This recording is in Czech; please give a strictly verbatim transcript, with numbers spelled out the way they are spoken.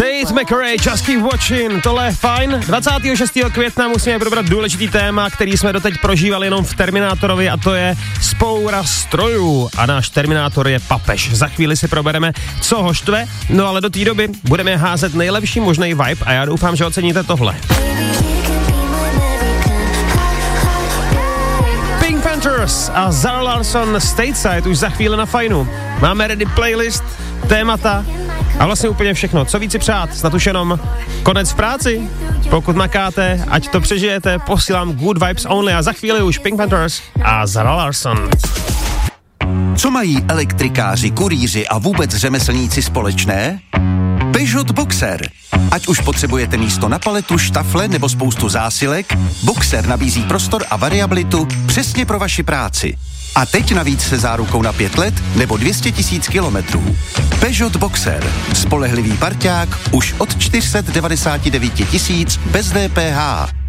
Tate McRae, Just Keep Watching, tohle je fajn. dvacátého šestého května musíme probrat důležitý téma, který jsme doteď prožívali jenom v Terminátorovi, a to je vzpoura strojů. A náš Terminátor je papež. Za chvíli si probereme, co ho štve, no ale do té doby budeme házet nejlepší možný vibe a já doufám, že oceníte tohle. Pink Panthers a Zara Larsson Stateside už za chvíli na fajnu. Máme ready playlist, témata a vlastně úplně všechno. Co víc si přát? Snad už jenom konec v práci? Pokud makáte, ať to přežijete, posílám good vibes only a za chvíli už Pink Panthers a Zara Larsson. Co mají elektrikáři, kurýři a vůbec řemeslníci společné? Peugeot Boxer. Ať už potřebujete místo na paletu, štafle nebo spoustu zásilek, Boxer nabízí prostor a variabilitu přesně pro vaši práci. A teď navíc se zárukou na pět let nebo dvě stě tisíc kilometrů. Peugeot Boxer. Spolehlivý parťák už od čtyři sta devadesát devět tisíc bez D P H.